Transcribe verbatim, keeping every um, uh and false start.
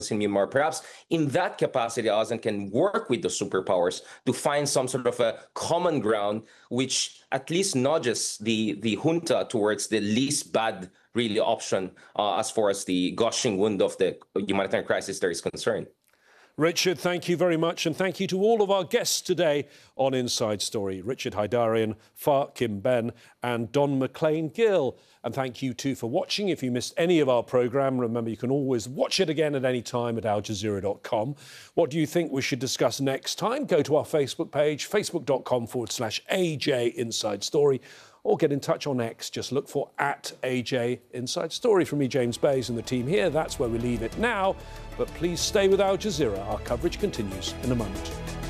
in Myanmar. Perhaps in that capacity, ASEAN can work with the superpowers to find some sort of a common ground, which at least nudges the, the junta towards the least bad, really, option uh, as far as the gushing wound of the humanitarian crisis there is concerned. Richard, thank you very much, and thank you to all of our guests today on Inside Story. Richard Haidarian, Fa Kim Ben and Don McLean-Gill. And thank you too for watching. If you missed any of our programme, remember you can always watch it again at any time at al jazeera dot com. What do you think we should discuss next time? Go to our Facebook page, facebook.com forward slash AJ Inside Story, or get in touch on X. Just look for at A J Inside Story. From me, James Bays, and the team here, that's where we leave it now. But please stay with Al Jazeera. Our coverage continues in a moment.